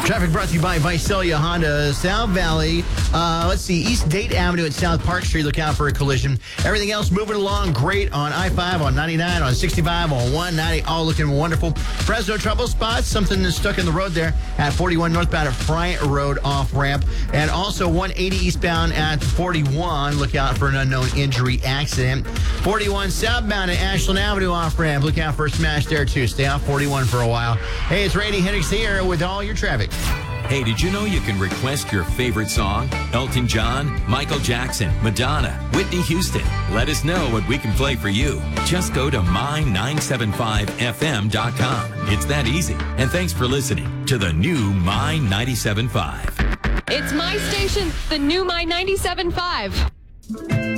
Traffic brought to you by Visalia Honda, South Valley. Let's see, East Date Avenue at South Park Street. Look out for a collision. Everything else moving along great on I-5, on 99, on 65, on 190. All looking wonderful. Fresno trouble spots. Something is stuck in the road there at 41 northbound at Bryant Road off-ramp. And also 180 eastbound at 41. Look out for an unknown injury accident. 41 southbound at Ashland Avenue off-ramp. Look out for a smash there, too. Stay off 41 for a while. Hey, it's Randy Hendricks here with all your traffic. Hey, did you know you can request your favorite song? Elton John, Michael Jackson, Madonna, Whitney Houston. Let us know what we can play for you. Just go to my975fm.com. It's that easy. And thanks for listening to the new My 97.5. It's my station, the new My 97.5.